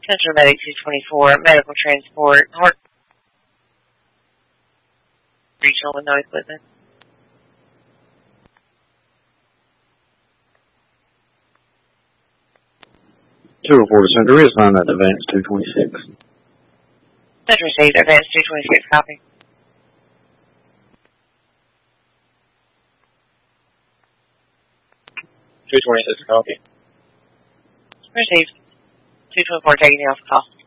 Central Medic 224, medical transport, Heart Regional with no equipment. 204 Center is on that Advance 226. Center received, Advance 226, copy. Copy. Received. 224 taking the off call.